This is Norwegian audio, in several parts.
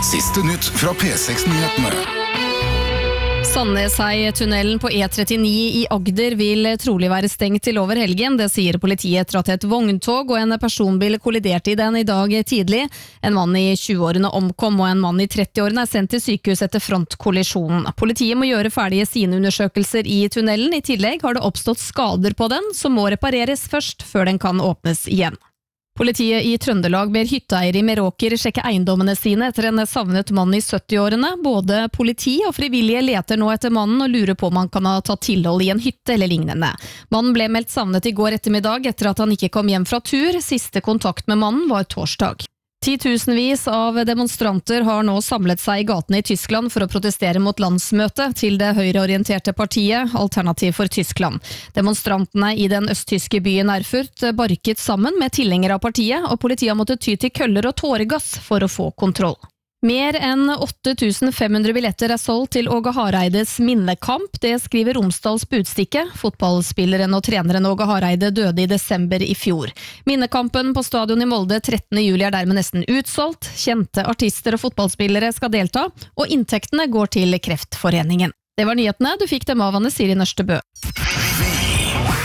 Siste nytt fra P6-nyhetene. Sandneshei-tunnelen på E39 i Agder vil trolig være stengt til over helgen. Det sier politiet etter at et vogntog og en personbil kolliderte i den i dag tidlig. En mann i 20-årene omkom, og en mann i 30-årene er sendt til sykehus etter frontkollisjonen. Politiet må gjøre ferdige sine undersøkelser i tunnelen. I tillegg har det oppstått skader på den, som må repareres først før den kan åpnes igjen. Politiet i Trøndelag ber hytteeiere i Meråker sjekke eiendommene sine etter en savnet mann i 70-årene. Både politi og frivillige leter nå etter mannen og lurer på om han kan ha tatt tilhold i en hytte eller lignende. Mannen ble meldt savnet i går ettermiddag etter at han ikke kom hjem fra tur. Siste kontakt med mannen var torsdag. Titusenvis av demonstranter har nå samlet seg i gatene i Tyskland for å protestere mot landsmøtet til det høyreorienterte partiet Alternativ for Tyskland. Demonstrantene i den østtyske byen Erfurt barket sammen med tilhengere av partiet, og politiet har måttet ty til køller og tåregass for å få kontroll. Mer enn 8500 billetter er solgt til Åge Hareides minnekamp, det skriver Romsdals Budstikke. Fotballspilleren og treneren Åge Hareide døde i desember i fjor. Minnekampen på stadion i Molde 13. juli er dermed nesten utsolgt. Kjente artister og fotballspillere skal delta, og inntektene går til Kreftforeningen. Det var nyhetene, du fikk dem av Anne Siri Nørstebø.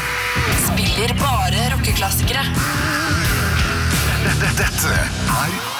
Spiller bare rockeklassikere. Dette er